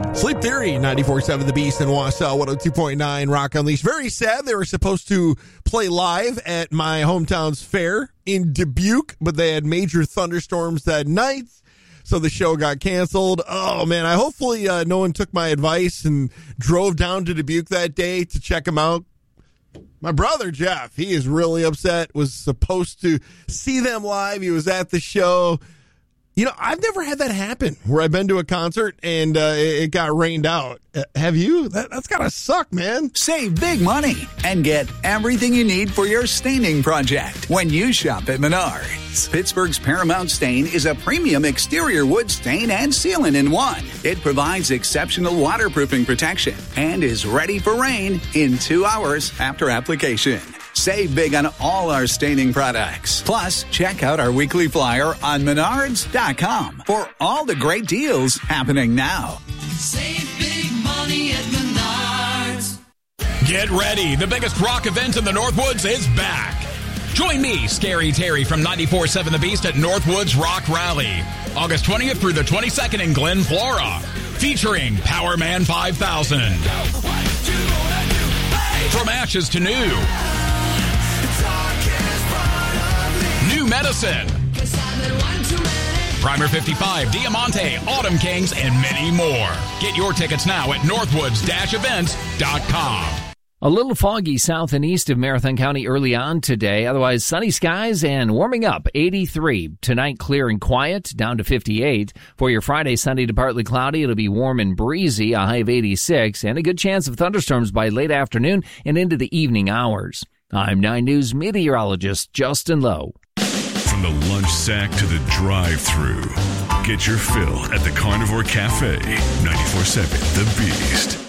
Sleep Theory, 94.7 The Beast in Wausau, 102.9 Rock Unleashed. Very sad they were supposed to play live at my hometown's fair in Dubuque, but they had major thunderstorms that night, so the show got canceled. Oh, man, hopefully no one took my advice and drove down to Dubuque that day to check them out. My brother, Jeff, he is really upset, was supposed to see them live. He was at the show. You know, I've never had that happen where I've been to a concert and it got rained out. Have you? That's got to suck, man. Save big money and get everything you need for your staining project when you shop at Menards. Pittsburgh's Paramount Stain is a premium exterior wood stain and sealant in one. It provides exceptional waterproofing protection and is ready for rain in 2 hours after application. Save big on all our staining products. Plus, check out our weekly flyer on Menards.com for all the great deals happening now. Save big money at Menards. Get ready. The biggest rock event in the Northwoods is back. Join me, Scary Terry, from 94.7 The Beast at Northwoods Rock Rally. August 20th through the 22nd in Glen Flora. Featuring Power Man 5000. From Ashes to New. New Medicine, Primer 55, Diamante, Autumn Kings, and many more. Get your tickets now at northwoods-events.com. A little foggy south and east of Marathon County early on today. Otherwise, sunny skies and warming up. 83. Tonight, clear and quiet, down to 58. For your Friday, sunny to partly cloudy, it'll be warm and breezy, a high of 86, and a good chance of thunderstorms by late afternoon and into the evening hours. I'm 9 News meteorologist Justin Lowe. From the lunch sack to the drive-thru, get your fill at the Carnivore Cafe, 94.7 The Beast.